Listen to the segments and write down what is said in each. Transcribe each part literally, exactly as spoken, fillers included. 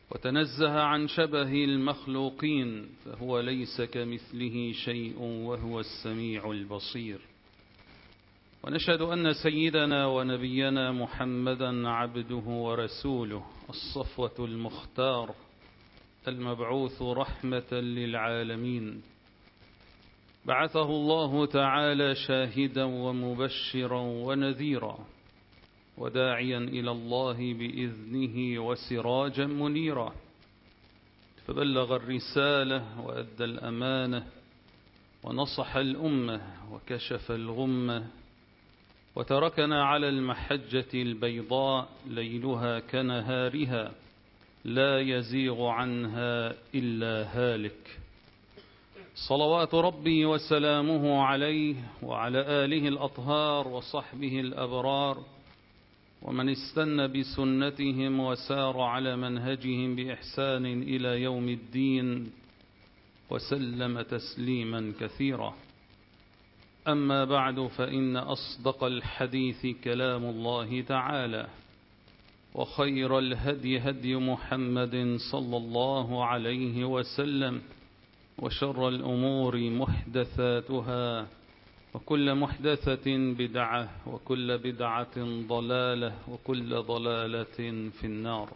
وتنزه عن شبه المخلوقين، فهو ليس كمثله شيء وهو السميع البصير. ونشهد أن سيدنا ونبينا محمدا عبده ورسوله الصفوة المختار المبعوث رحمة للعالمين، بعثه الله تعالى شاهدا ومبشرا ونذيرا وداعيا إلى الله بإذنه وسراجا منيرا، فبلغ الرسالة وأدى الأمانة ونصح الأمة وكشف الغمة، وتركنا على المحجة البيضاء ليلها كنهارها لا يزيغ عنها إلا هالك. صلوات ربي وسلامه عليه وعلى آله الأطهار وصحبه الأبرار ومن استنى بسنتهم وسار على منهجهم بإحسان إلى يوم الدين، وسلم تسليما كثيرا. أما بعد، فإن أصدق الحديث كلام الله تعالى، وخير الهدي هدي محمد صلى الله عليه وسلم، وشر الأمور محدثاتها، وكل محدثة بدعة، وكل بدعة ضلالة، وكل ضلالة في النار.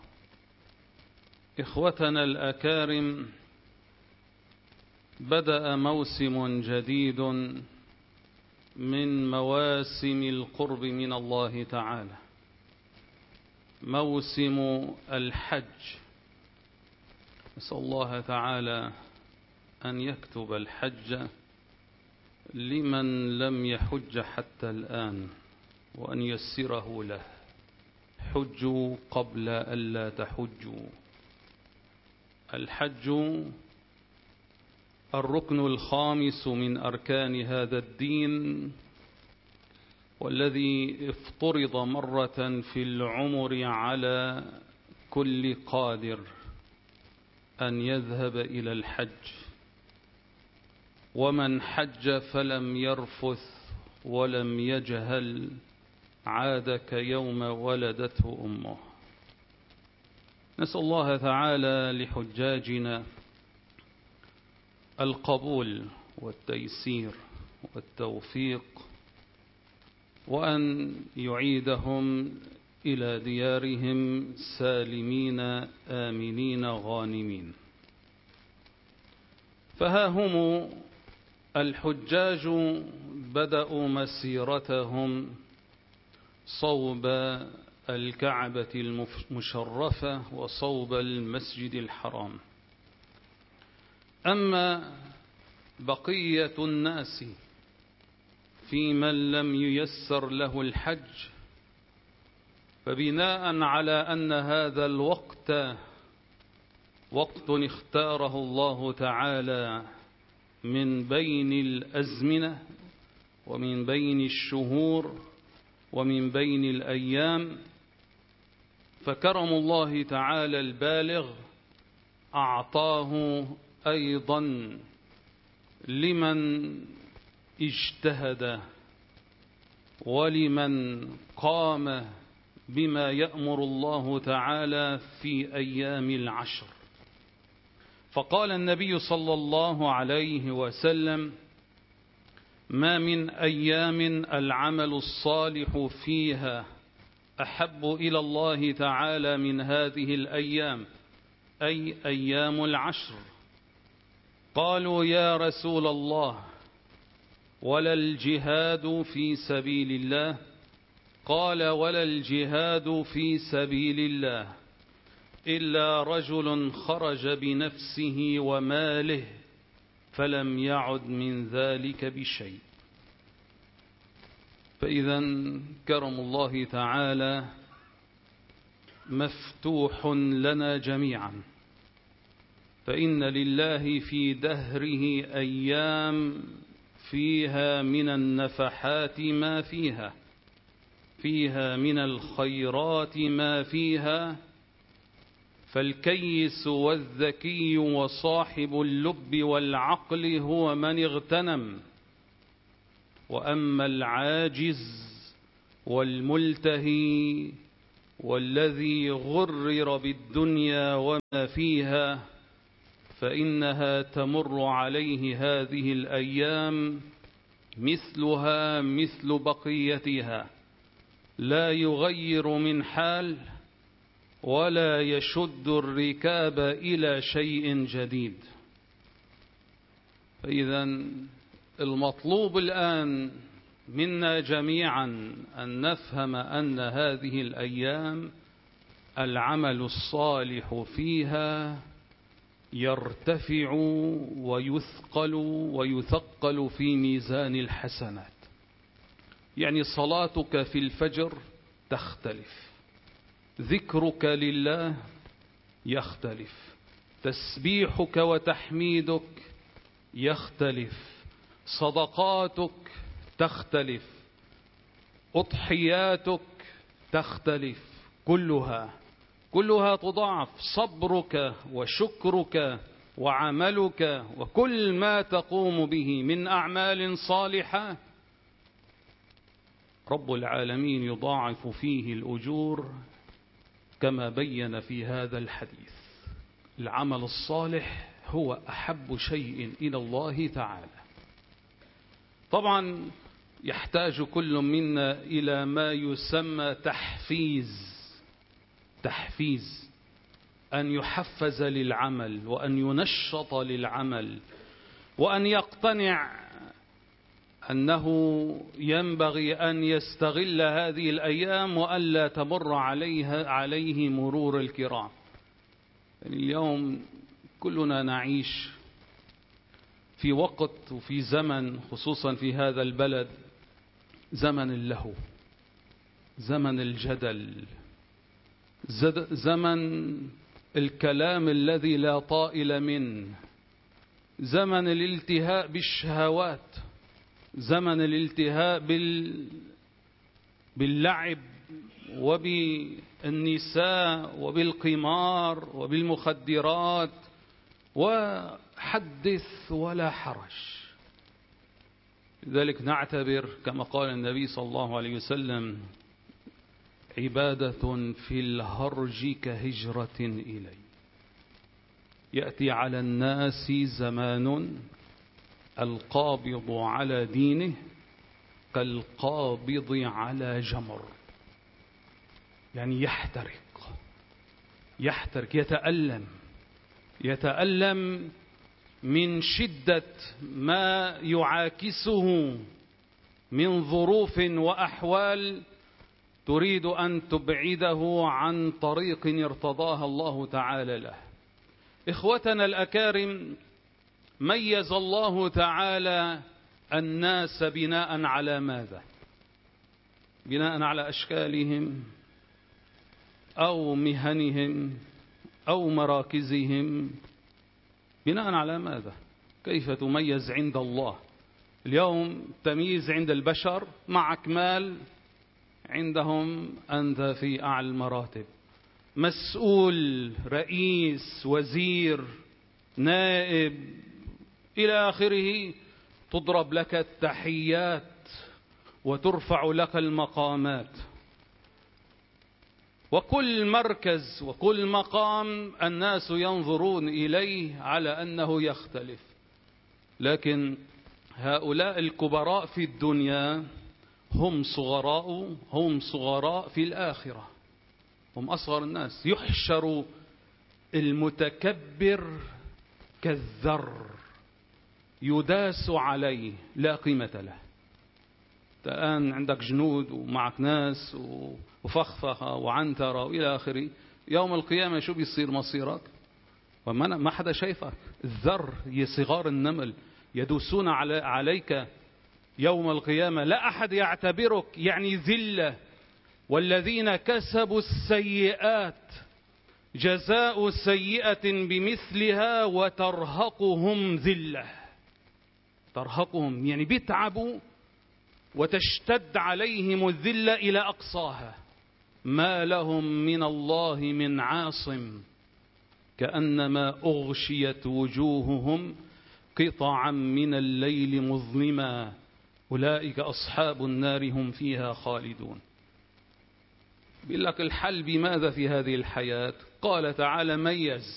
إخوتنا الأكارم، بدأ موسم جديد من مواسم القرب من الله تعالى، موسم الحج. نسأل الله تعالى أن يكتب الحج لمن لم يحج حتى الآن، وأن يسره له. حجوا قبل ألا تحجوا. الحج الركن الخامس من أركان هذا الدين، والذي افترض مرة في العمر على كل قادر أن يذهب إلى الحج. ومن حج فلم يرفث ولم يجهل عاد كيوم ولدته أمه. نسأل الله تعالى لحجاجنا القبول والتيسير والتوفيق، وأن يعيدهم إلى ديارهم سالمين آمنين غانمين. فها هم الحجاج بدأوا مسيرتهم صوب الكعبة المشرفة وصوب المسجد الحرام. أما بقية الناس في من لم ييسر له الحج، فبناء على أن هذا الوقت وقت اختاره الله تعالى من بين الأزمنة ومن بين الشهور ومن بين الأيام، فكرم الله تعالى البالغ أعطاه أيضا لمن اجتهد ولمن قام بما يأمر الله تعالى في أيام العشر. فقال النبي صلى الله عليه وسلم: ما من أيام العمل الصالح فيها أحب إلى الله تعالى من هذه الأيام، أي أيام العشر. قالوا: يا رسول الله، ولا الجهاد في سبيل الله؟ قال: ولا الجهاد في سبيل الله إلا رجل خرج بنفسه وماله فلم يعد من ذلك بشيء. فإذا كرم الله تعالى مفتوح لنا جميعا، فإن لله في دهره أيام فيها من النفحات ما فيها، فيها من الخيرات ما فيها. فالكيس والذكي وصاحب اللب والعقل هو من اغتنم، وأما العاجز والملتهي والذي غرر بالدنيا وما فيها فإنها تمر عليه هذه الأيام مثلها مثل بقيتها، لا يغير من حال ولا يشد الركاب إلى شيء جديد. فإذا المطلوب الآن منا جميعا أن نفهم أن هذه الأيام العمل الصالح فيها يرتفع ويثقل ويثقل في ميزان الحسنات. يعني صلاتك في الفجر تختلف، ذكرك لله يختلف، تسبيحك وتحميدك يختلف، صدقاتك تختلف، أضحياتك تختلف، كلها كلها تضاعف. صبرك وشكرك وعملك وكل ما تقوم به من أعمال صالحة رب العالمين يضاعف فيه الأجور كما بين في هذا الحديث. العمل الصالح هو أحب شيء إلى الله تعالى. طبعا يحتاج كل منا إلى ما يسمى تحفيز تحفيز أن يحفز للعمل وأن ينشط للعمل وأن يقتنع أنه ينبغي أن يستغل هذه الأيام وألا تمر عليها عليه مرور الكرام. يعني اليوم كلنا نعيش في وقت وفي زمن، خصوصا في هذا البلد، زمن اللهو، زمن الجدل، زمن الكلام الذي لا طائل منه، زمن الالتهاء بالشهوات، زمن الالتهاء بال... باللعب وبالنساء وبالقمار وبالمخدرات، وحدث ولا حرج. لذلك نعتبر كما قال النبي صلى الله عليه وسلم: عبادة في الهرج كهجرة إلي. يأتي على الناس زمان القابض على دينه كالقابض على جمر، يعني يحترق يحترق يتألم يتألم من شدة ما يعاكسه من ظروف وأحوال تريد أن تبعده عن طريق ارتضاها الله تعالى له. إخوتنا الأكارم، ميز الله تعالى الناس بناء على ماذا؟ بناء على أشكالهم أو مهنهم أو مراكزهم. بناء على ماذا؟ كيف تميز عند الله؟ اليوم تمييز عند البشر معك مال، عندهم أنت في أعلى المراتب، مسؤول، رئيس، وزير، نائب إلى آخره، تضرب لك التحيات وترفع لك المقامات. وكل مركز وكل مقام الناس ينظرون إليه على أنه يختلف. لكن هؤلاء الكبراء في الدنيا هم صغراء هم صغراء في الآخرة، هم أصغر الناس. يحشر المتكبر كالذر يداس عليه لا قيمة له. الآن عندك جنود ومعك ناس وفخفخة وعنترة وإلى آخره، يوم القيامة شو بيصير مصيرك؟ وما حدا شايفك. الذر هي صغار النمل يدوسون على عليك يوم القيامة، لا أحد يعتبرك، يعني ذلة. والذين كسبوا السيئات جزاء سيئة بمثلها وترهقهم ذلة. ترهقهم يعني بيتعبوا وتشتد عليهم الذلة إلى أقصاها، ما لهم من الله من عاصم، كأنما أغشيت وجوههم قطعا من الليل مظلما، أولئك أصحاب النار هم فيها خالدون. بيقول لك الحل بماذا في هذه الحياة؟ قال تعالى ميز